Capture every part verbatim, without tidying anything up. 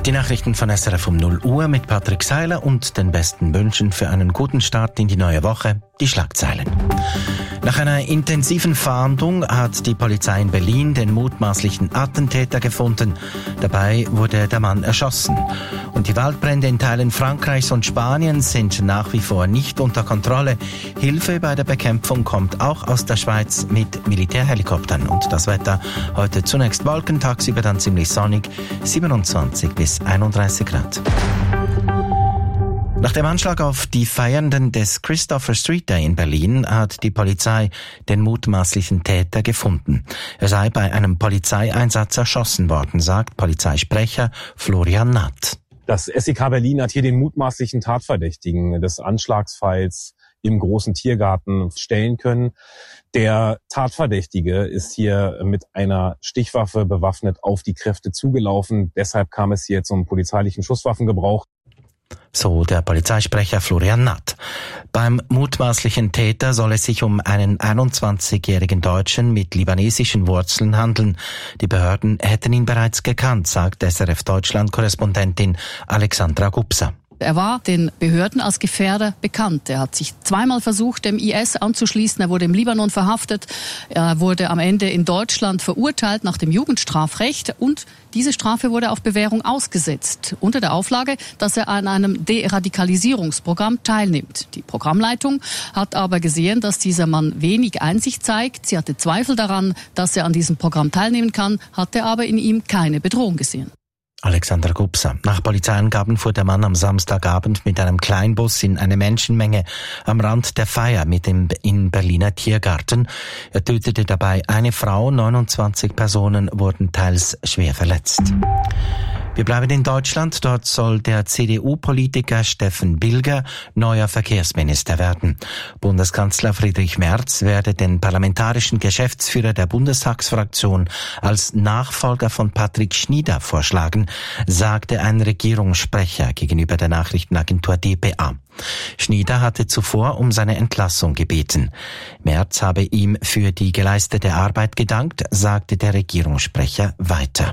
Die Nachrichten von S R F um null Uhr mit Patrick Seiler und den besten Wünschen für einen guten Start in die neue Woche. Die Schlagzeilen. Nach einer intensiven Fahndung hat die Polizei in Berlin den mutmaßlichen Attentäter gefunden. Dabei wurde der Mann erschossen. Und die Waldbrände in Teilen Frankreichs und Spaniens sind nach wie vor nicht unter Kontrolle. Hilfe bei der Bekämpfung kommt auch aus der Schweiz mit Militärhelikoptern. Und das Wetter heute zunächst Wolken, tagsüber dann ziemlich sonnig, siebenundzwanzig bis einunddreißig Grad. Nach dem Anschlag auf die Feiernden des Christopher Street Day in Berlin hat die Polizei den mutmaßlichen Täter gefunden. Er sei bei einem Polizeieinsatz erschossen worden, sagt Polizeisprecher Florian Natt. Das S E K Berlin hat hier den mutmaßlichen Tatverdächtigen des Anschlagsfalls im großen Tiergarten stellen können. Der Tatverdächtige ist hier mit einer Stichwaffe bewaffnet auf die Kräfte zugelaufen. Deshalb kam es hier zum polizeilichen Schusswaffengebrauch. So der Polizeisprecher Florian Natt. Beim mutmaßlichen Täter soll es sich um einen einundzwanzigjährigen Deutschen mit libanesischen Wurzeln handeln. Die Behörden hätten ihn bereits gekannt, sagt S R F-Deutschland-Korrespondentin Alexandra Gubser. Er war den Behörden als Gefährder bekannt. Er hat sich zweimal versucht, dem I S anzuschließen. Er wurde im Libanon verhaftet. Er wurde am Ende in Deutschland verurteilt nach dem Jugendstrafrecht. Und diese Strafe wurde auf Bewährung ausgesetzt, unter der Auflage, dass er an einem Deradikalisierungsprogramm teilnimmt. Die Programmleitung hat aber gesehen, dass dieser Mann wenig Einsicht zeigt. Sie hatte Zweifel daran, dass er an diesem Programm teilnehmen kann, hatte aber in ihm keine Bedrohung gesehen. Alexander Gubser. Nach Polizeiangaben fuhr der Mann am Samstagabend mit einem Kleinbus in eine Menschenmenge am Rand der Feier mit dem in Berliner Tiergarten. Er tötete dabei eine Frau, neunundzwanzig Personen wurden teils schwer verletzt. Wir bleiben in Deutschland. Dort soll der C D U-Politiker Steffen Bilger neuer Verkehrsminister werden. Bundeskanzler Friedrich Merz werde den parlamentarischen Geschäftsführer der Bundestagsfraktion als Nachfolger von Patrick Schnieder vorschlagen, sagte ein Regierungssprecher gegenüber der Nachrichtenagentur D P A. Schnieder hatte zuvor um seine Entlassung gebeten. Merz habe ihm für die geleistete Arbeit gedankt, sagte der Regierungssprecher weiter.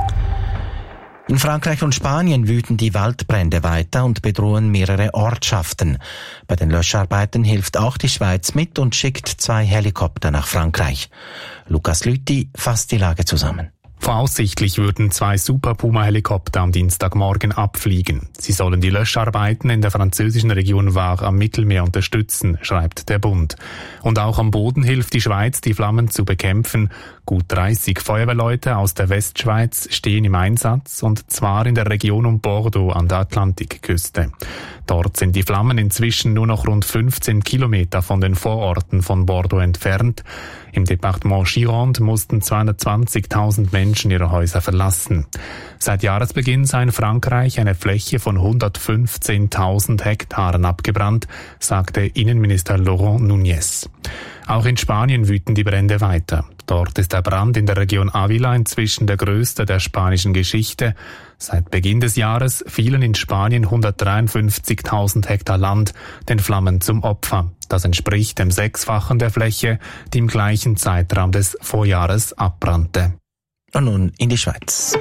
In Frankreich und Spanien wüten die Waldbrände weiter und bedrohen mehrere Ortschaften. Bei den Löscharbeiten hilft auch die Schweiz mit und schickt zwei Helikopter nach Frankreich. Lukas Lüthi fasst die Lage zusammen. Voraussichtlich würden zwei Super Puma-Helikopter am Dienstagmorgen abfliegen. Sie sollen die Löscharbeiten in der französischen Region Var am Mittelmeer unterstützen, schreibt der Bund. Und auch am Boden hilft die Schweiz, die Flammen zu bekämpfen. Gut dreißig Feuerwehrleute aus der Westschweiz stehen im Einsatz, und zwar in der Region um Bordeaux an der Atlantikküste. Dort sind die Flammen inzwischen nur noch rund fünfzehn Kilometer von den Vororten von Bordeaux entfernt. Im Departement Gironde mussten zweihundertzwanzigtausend Menschen ihre Häuser verlassen. Seit Jahresbeginn sei in Frankreich eine Fläche von hundertfünfzehntausend Hektaren abgebrannt, sagte Innenminister Laurent Nunez. Auch in Spanien wüten die Brände weiter. Dort ist der Brand in der Region Ávila inzwischen der größte der spanischen Geschichte. Seit Beginn des Jahres fielen in Spanien hundertdreiundfünfzigtausend Hektar Land den Flammen zum Opfer. Das entspricht dem Sechsfachen der Fläche, die im gleichen Zeitraum des Vorjahres abbrannte. Und nun in die Schweiz.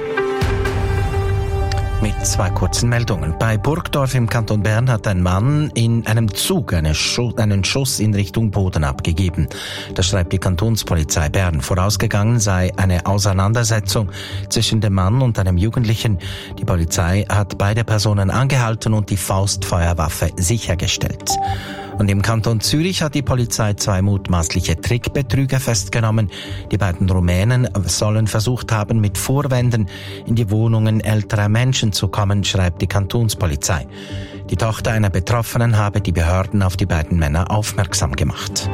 Mit zwei kurzen Meldungen. Bei Burgdorf im Kanton Bern hat ein Mann in einem Zug eine Schuss, einen Schuss in Richtung Boden abgegeben. Das schreibt die Kantonspolizei Bern. Vorausgegangen sei eine Auseinandersetzung zwischen dem Mann und einem Jugendlichen. Die Polizei hat beide Personen angehalten und die Faustfeuerwaffe sichergestellt. Und im Kanton Zürich hat die Polizei zwei mutmaßliche Trickbetrüger festgenommen. Die beiden Rumänen sollen versucht haben, mit Vorwänden in die Wohnungen älterer Menschen zu kommen, schreibt die Kantonspolizei. Die Tochter einer Betroffenen habe die Behörden auf die beiden Männer aufmerksam gemacht.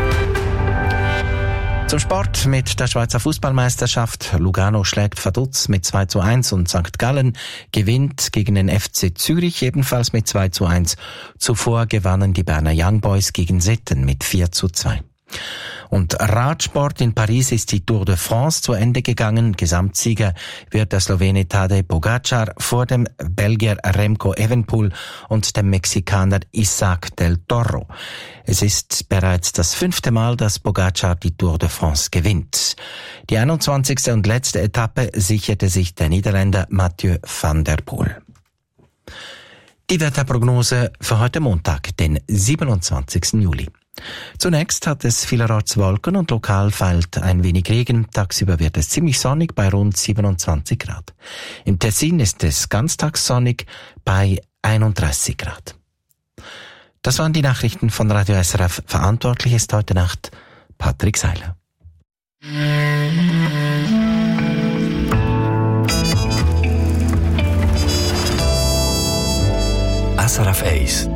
Zum Sport mit der Schweizer Fußballmeisterschaft. Lugano schlägt Vaduz mit zwei zu eins und Sankt Gallen gewinnt gegen den F C Zürich ebenfalls mit zwei zu eins. Zuvor gewannen die Berner Young Boys gegen Sitten mit vier zu zwei. Und Radsport in Paris ist die Tour de France zu Ende gegangen. Gesamtsieger wird der Slowene Tadej Pogačar vor dem Belgier Remco Evenepoel und dem Mexikaner Isaac del Toro. Es ist bereits das fünfte Mal, dass Pogačar die Tour de France gewinnt. Die einundzwanzigste und letzte Etappe sicherte sich der Niederländer Mathieu van der Poel. Die Wetterprognose für heute Montag, den siebenundzwanzigsten Juli. Zunächst hat es vielerorts Wolken und lokal fällt ein wenig Regen. Tagsüber wird es ziemlich sonnig bei rund siebenundzwanzig Grad. Im Tessin ist es ganztags sonnig bei einunddreißig Grad. Das waren die Nachrichten von Radio S R F. Verantwortlich ist heute Nacht Patrick Seiler. S R F eins